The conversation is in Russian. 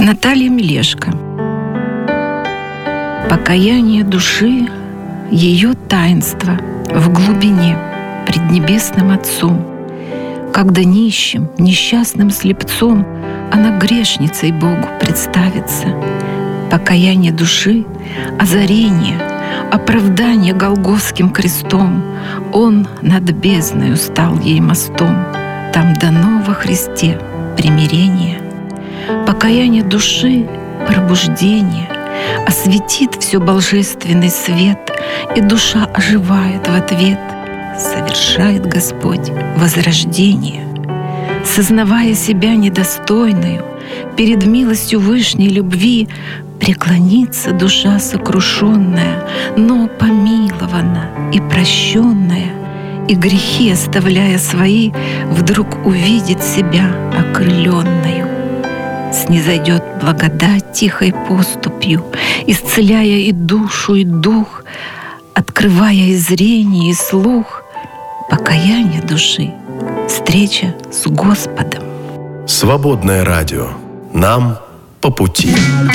Наталья Мелешко. Покаяние души, ее таинство в глубине пред Небесным Отцом. Когда нищим, несчастным слепцом она грешницей Богу представится. Покаяние души, озарение, оправдание Голгофским крестом. Он над бездною стал ей мостом. Там дано во Христе примирение. Покаяние души, пробуждение, осветит все божественный свет, и душа оживает в ответ. Совершает Господь возрождение. Сознавая себя недостойную, перед милостью Вышней любви преклонится душа сокрушенная, но помилована и прощенная, и грехи, оставляя свои, вдруг увидит себя окрыленную. Снизойдет благодать тихой поступью, исцеляя и душу, и дух, открывая и зрение, и слух. Покаяние души, встреча с Господом. Свободное радио. Нам по пути.